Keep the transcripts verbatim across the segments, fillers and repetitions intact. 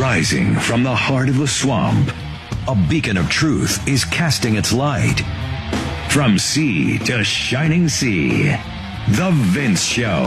Rising from the heart of the swamp, a beacon of truth is casting its light. From sea to shining sea, The Vince Show.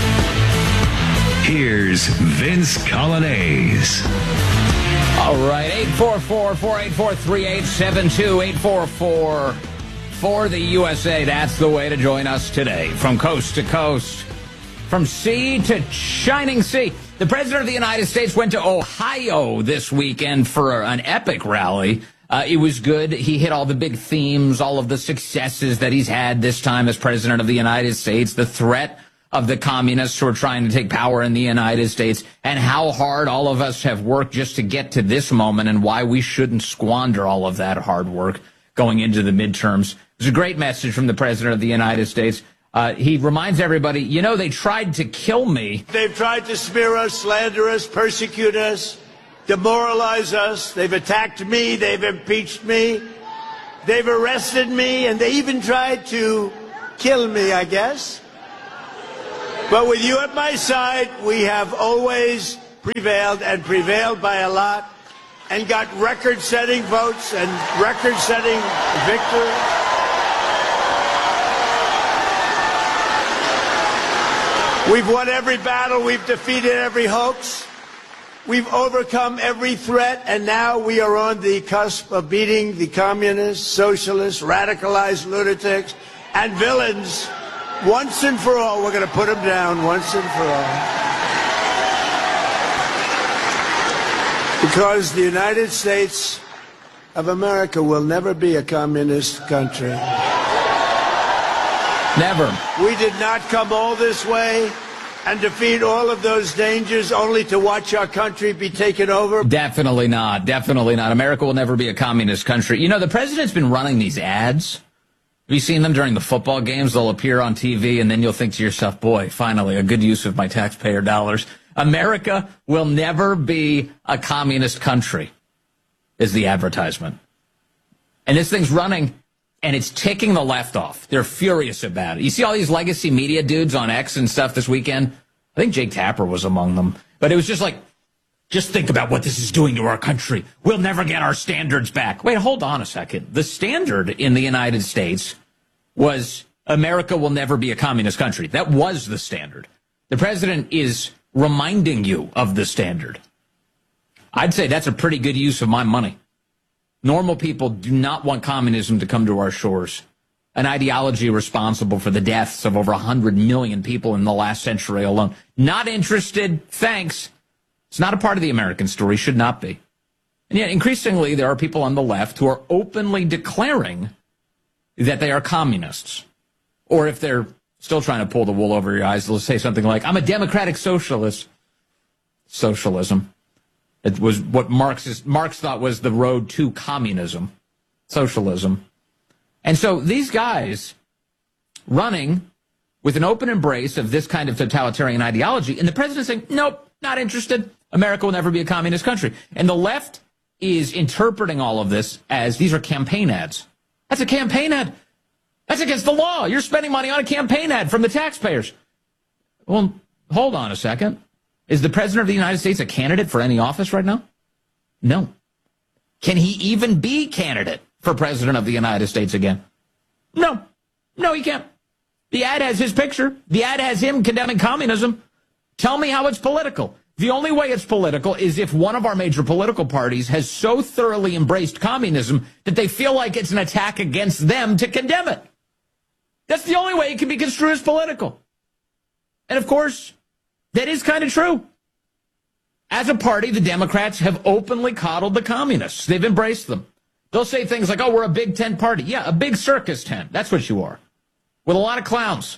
Here's Vince Coglianese. All right, eight four four, four eight four, three eight seven two, eight four four for the U S A. That's the way to join us today. From coast to coast, from sea to shining sea. The President of the United States went to Ohio this weekend for an epic rally. Uh, it was good. He hit all the big themes, all of the successes that he's had this time as President of the United States, the threat of the communists who are trying to take power in the United States, and how hard all of us have worked just to get to this moment and why we shouldn't squander all of that hard work going into the midterms. It was a great message from the President of the United States. Uh, he reminds everybody, you know, they tried to kill me. They've tried to smear us, slander us, persecute us, demoralize us. They've attacked me. They've impeached me. They've arrested me, and they even tried to kill me, I guess. But with you at my side, we have always prevailed, and prevailed by a lot, and got record-setting votes and record-setting victories. We've won every battle. We've defeated every hoax. We've overcome every threat, and now we are on the cusp of beating the communists, socialists, radicalized lunatics, and villains once and for all. We're going to put them down once and for all. Because the United States of America will never be a communist country. Never. We did not come all this way and defeat all of those dangers only to watch our country be taken over. Definitely not. Definitely not. America will never be a communist country. You know, the president's been running these ads. Have you seen them during the football games? They'll appear on T V, and then you'll think to yourself, boy, finally, a good use of my taxpayer dollars. America will never be a communist country, is the advertisement. And this thing's running, and it's ticking the left off. They're furious about it. You see all these legacy media dudes on X and stuff this weekend? I think Jake Tapper was among them. But it was just like, just think about what this is doing to our country. We'll never get our standards back. Wait, hold on a second. The standard in the United States was America will never be a communist country. That was the standard. The president is reminding you of the standard. I'd say that's a pretty good use of my money. Normal people do not want communism to come to our shores, an ideology responsible for the deaths of over one hundred million people in the last century alone. Not interested, thanks. It's not a part of the American story, should not be. And yet, increasingly, there are people on the left who are openly declaring that they are communists. Or if they're still trying to pull the wool over your eyes, they'll say something like, I'm a democratic socialist. Socialism. It was what Marx, is, Marx thought was the road to communism, socialism. And so these guys running with an open embrace of this kind of totalitarian ideology, and the president saying, nope, not interested. America will never be a communist country. And the left is interpreting all of this as these are campaign ads. That's a campaign ad. That's against the law. You're spending money on a campaign ad from the taxpayers. Well, hold on a second. Is the President of the United States a candidate for any office right now? No. Can he even be candidate for President of the United States again? No. No, he can't. The ad has his picture. The ad has him condemning communism. Tell me how it's political. The only way it's political is if one of our major political parties has so thoroughly embraced communism that they feel like it's an attack against them to condemn it. That's the only way it can be construed as political. And of course, that is kind of true. As a party, the Democrats have openly coddled the communists. They've embraced them. They'll say things like, oh, we're a big tent party. Yeah, a big circus tent. That's what you are. With a lot of clowns.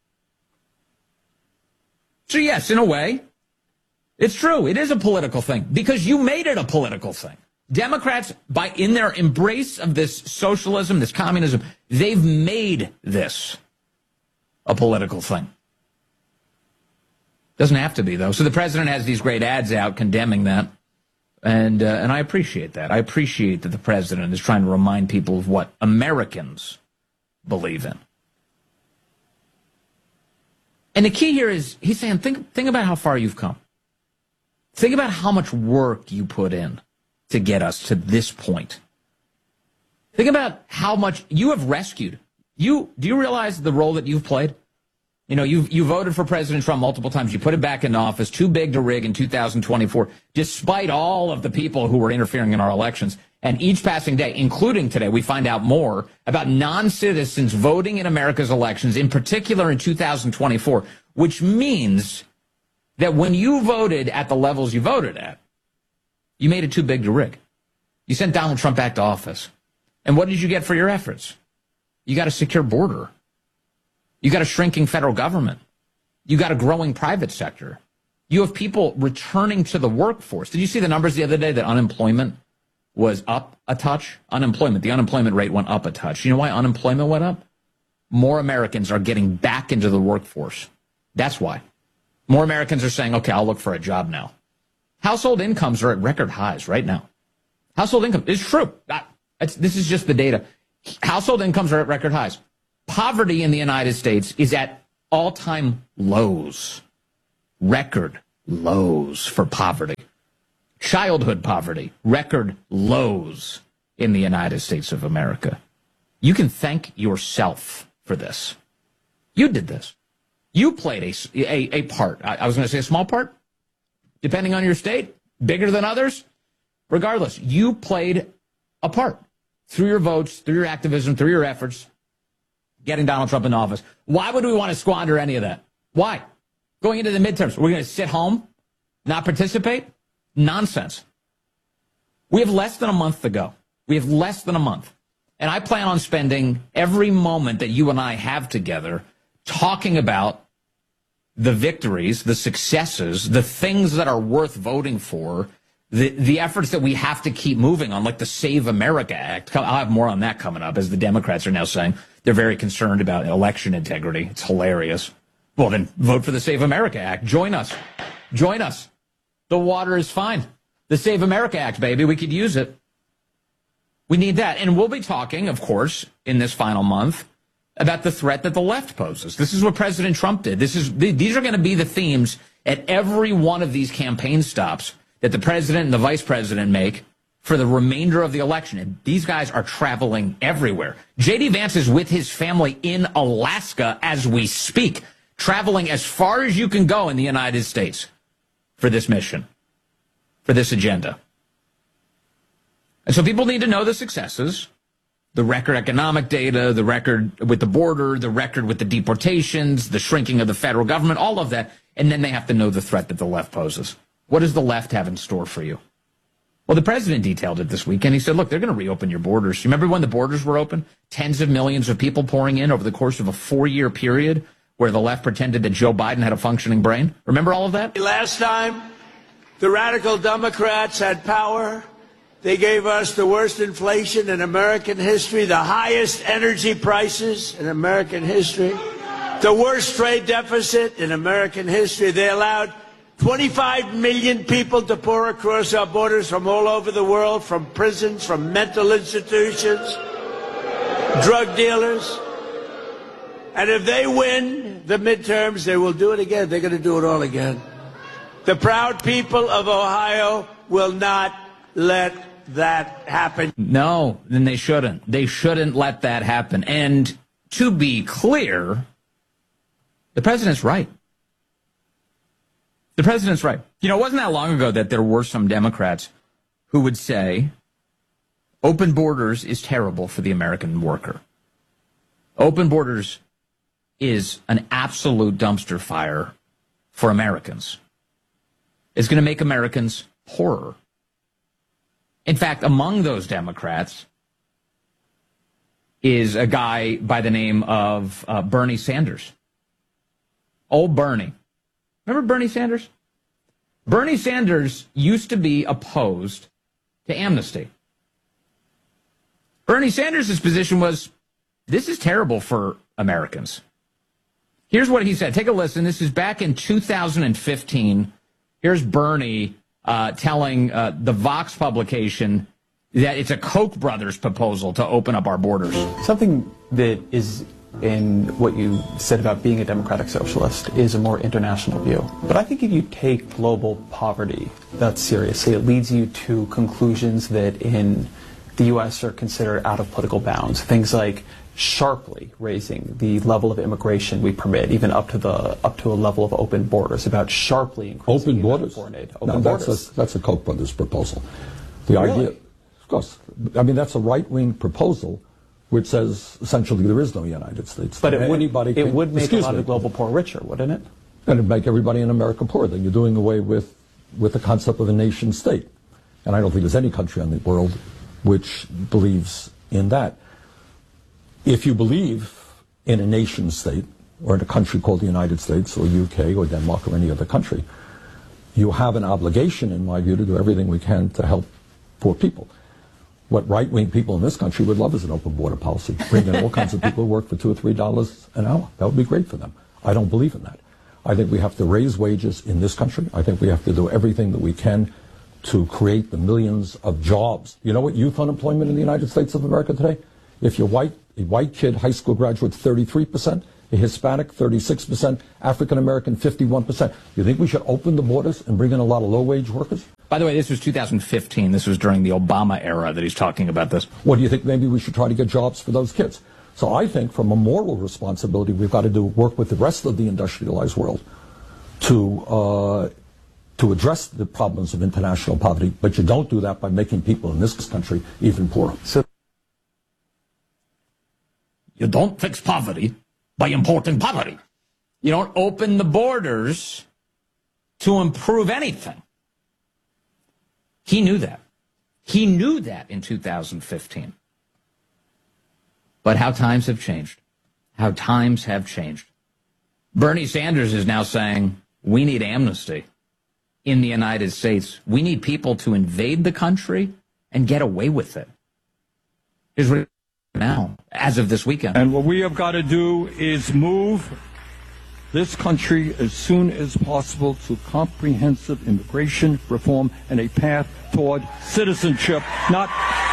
So yes, in a way, it's true. It is a political thing because you made it a political thing. Democrats, by in their embrace of this socialism, this communism, they've made this a political thing. Doesn't have to be, though. So the president has these great ads out condemning that, and uh, and I appreciate that. I appreciate that the president is trying to remind people of what Americans believe in. And the key here is he's saying, think, think about how far you've come. Think Think about how much work you put in to get us to this point. Think about how much you have rescued. You do you realize the role that you've played? You know, you you voted for President Trump multiple times. You put him back into office, too big to rig in two thousand twenty-four, despite all of the people who were interfering in our elections. And each passing day, including today, we find out more about non-citizens voting in America's elections, in particular in two thousand twenty-four, which means that when you voted at the levels you voted at, you made it too big to rig. You sent Donald Trump back to office. And what did you get for your efforts? You got a secure border. You got a shrinking federal government. You got a growing private sector. You have people returning to the workforce. Did you see the numbers the other day that unemployment was up a touch? Unemployment, the unemployment rate went up a touch. You know why unemployment went up? More Americans are getting back into the workforce. That's why. More Americans are saying, okay, I'll look for a job now. Household incomes are at record highs right now. Household income is true. It's, this is just the data. Household incomes are at record highs. Poverty in the United States is at all-time lows. Record lows for poverty. Childhood poverty, record lows in the United States of America. You can thank yourself for this. You did this. You played a, a, a part. I, I was going to say a small part, depending on your state, bigger than others. Regardless, you played a part through your votes, through your activism, through your efforts, getting Donald Trump in office. Why would we want to squander any of that? Why? Going into the midterms, we're going to sit home, not participate? Nonsense. We have less than a month to go. We have less than a month. And I plan on spending every moment that you and I have together talking about the victories, the successes, the things that are worth voting for, the, the efforts that we have to keep moving on, like the Save America Act. I'll have more on that coming up, as the Democrats are now saying they're very concerned about election integrity. It's hilarious. Well, then vote for the Save America Act. Join us. Join us. The water is fine. The Save America Act, baby. We could use it. We need that. And we'll be talking, of course, in this final month about the threat that the left poses. This is what President Trump did. This is These are going to be the themes at every one of these campaign stops that the president and the vice president make for the remainder of the election. And these guys are traveling everywhere. J D Vance is with his family in Alaska as we speak, traveling as far as you can go in the United States for this mission, for this agenda. And so people need to know the successes, the record economic data, the record with the border, the record with the deportations, the shrinking of the federal government, all of that. And then they have to know the threat that the left poses. What does the left have in store for you? Well, the president detailed it this weekend. He said, look, they're going to reopen your borders. You remember when the borders were open? Tens of millions of people pouring in over the course of a four-year period where the left pretended that Joe Biden had a functioning brain. Remember all of that? Last time, the radical Democrats had power. They gave us the worst inflation in American history, the highest energy prices in American history, the worst trade deficit in American history. They allowed twenty-five million people to pour across our borders from all over the world, from prisons, from mental institutions, drug dealers. And if they win the midterms, they will do it again. They're going to do it all again. The proud people of Ohio will not let that happen. No, then they shouldn't. They shouldn't let that happen. And to be clear, the president's right. The president's right. You know, it wasn't that long ago that there were some Democrats who would say open borders is terrible for the American worker. Open borders is an absolute dumpster fire for Americans. It's going to make Americans poorer. In fact, among those Democrats is a guy by the name of uh, Bernie Sanders. Old Bernie. Remember Bernie Sanders? Bernie Sanders used to be opposed to amnesty. Bernie Sanders' position was, this is terrible for Americans. Here's what he said. Take a listen. This is back in two thousand fifteen. Here's Bernie uh, telling uh, the Vox publication that it's a Koch brothers proposal to open up our borders. Something that is in what you said about being a democratic socialist is a more international view. But I think if you take global poverty that seriously, it leads you to conclusions that in the U S are considered out of political bounds. Things like sharply raising the level of immigration we permit, even up to the up to a level of open borders, about sharply increasing open borders. Foreign aid. No, Open that's borders. A, that's a Koch brothers proposal. The Really? idea, of course, I mean that's a right-wing proposal, which says essentially there is no United States. But it would Anybody it can, would make a lot me, of the global poor richer, wouldn't it? And it'd make everybody in America poor. Then you're doing away with with the concept of a nation state, and I don't think there's any country in the world which believes in that. If you believe in a nation state, or in a country called the United States, or U K, or Denmark, or any other country, you have an obligation, in my view, to do everything we can to help poor people. What right-wing people in this country would love is an open border policy. Bring in all kinds of people who work for two or three dollars an hour. That would be great for them. I don't believe in that. I think we have to raise wages in this country. I think we have to do everything that we can to create the millions of jobs. You know what youth unemployment in the United States of America today? If you're white, a white kid, high school graduate, thirty-three percent, a Hispanic, thirty-six percent, African American, fifty-one percent. You think we should open the borders and bring in a lot of low-wage workers? By the way, this was two thousand fifteen. This was during the Obama era that he's talking about this. What do you think? Maybe we should try to get jobs for those kids. So I think from a moral responsibility, we've got to do work with the rest of the industrialized world to uh, to address the problems of international poverty. But you don't do that by making people in this country even poorer. So you don't fix poverty by importing poverty. You don't open the borders to improve anything. He knew that. He knew that in two thousand fifteen. But how times have changed. How times have changed. Bernie Sanders is now saying, we need amnesty in the United States. We need people to invade the country and get away with it. Here's what now, as of this weekend. And what we have got to do is move this country as soon as possible to comprehensive immigration reform and a path toward citizenship, not...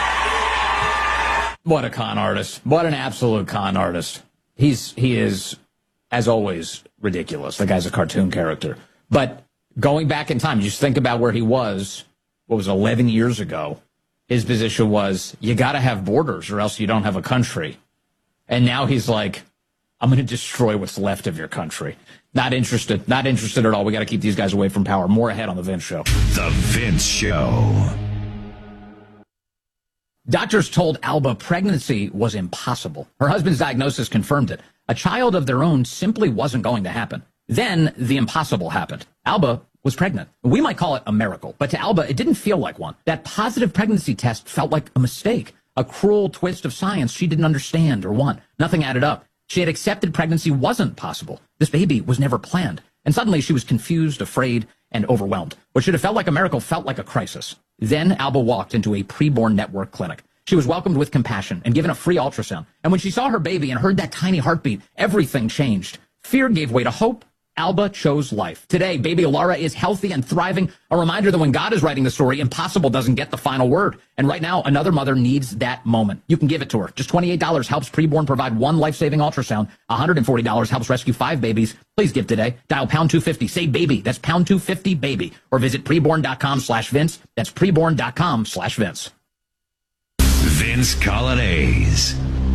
What a con artist. What an absolute con artist. He's he is, as always, ridiculous. The guy's a cartoon character. But going back in time, just think about where he was, what was it, eleven years ago. His position was, you got to have borders or else you don't have a country. And now he's like, I'm going to destroy what's left of your country. Not interested. Not interested at all. We got to keep these guys away from power. More ahead on The Vince Show. The Vince Show. Doctors told Alba pregnancy was impossible. Her husband's diagnosis confirmed it. A child of their own simply wasn't going to happen. Then the impossible happened. Alba was pregnant. We might call it a miracle, but to Alba, it didn't feel like one. That positive pregnancy test felt like a mistake, a cruel twist of science she didn't understand or want. Nothing added up. She had accepted pregnancy wasn't possible. This baby was never planned. And suddenly she was confused, afraid, and overwhelmed. What should have felt like a miracle felt like a crisis. Then Alba walked into a preborn network clinic. She was welcomed with compassion and given a free ultrasound. And when she saw her baby and heard that tiny heartbeat, everything changed. Fear gave way to hope. Alba chose life. Today, baby Laura is healthy and thriving. A reminder that when God is writing the story, impossible doesn't get the final word. And right now, another mother needs that moment. You can give it to her. Just twenty-eight dollars helps preborn provide one life-saving ultrasound. one hundred forty dollars helps rescue five babies. Please give today. Dial pound two fifty. Say baby. That's pound two fifty baby. Or visit preborn.com slash Vince. That's preborn.com slash Vince. Vince Colonnese.